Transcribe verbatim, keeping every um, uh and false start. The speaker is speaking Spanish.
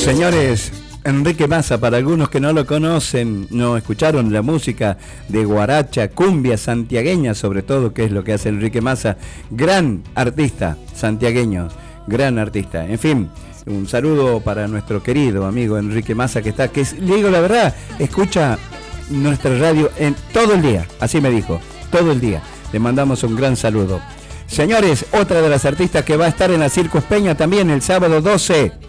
Señores, Enrique Massa, para algunos que no lo conocen, no escucharon la música de guaracha, cumbia santiagueña, sobre todo, que es lo que hace Enrique Massa, gran artista santiagueño, gran artista. En fin, un saludo para nuestro querido amigo Enrique Massa, que está, que es, le digo la verdad, escucha nuestra radio en todo el día, así me dijo, todo el día. Le mandamos un gran saludo. Señores, otra de las artistas que va a estar en la Circus Peña también el sábado doce